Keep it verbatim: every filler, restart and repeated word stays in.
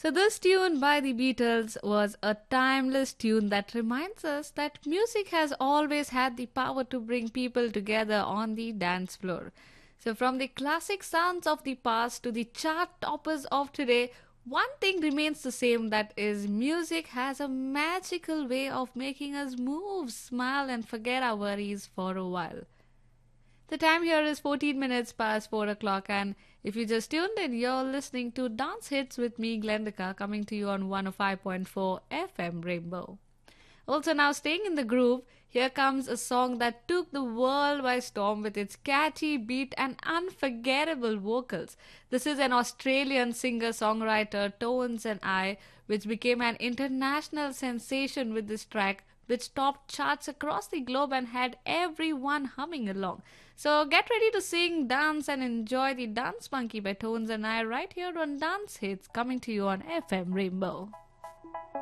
So, this tune by the Beatles was a timeless tune that reminds us that music has always had the power to bring people together on the dance floor. So, from the classic sounds of the past to the chart toppers of today, one thing remains the same, that is, music has a magical way of making us move, smile, and forget our worries for a while. The time here is fourteen minutes past four o'clock, and if you just tuned in, you're listening to Dance Hits with me, Glendika, coming to you on one oh five point four F M Rainbow. Also, now staying in the groove, here comes a song that took the world by storm with its catchy beat and unforgettable vocals. This is an Australian singer-songwriter, Tones and I, which became an international sensation with this track, which topped charts across the globe and had everyone humming along. So get ready to sing, dance, and enjoy the Dance Monkey by Tones and I right here on Dance Hits, coming to you on F M Rainbow.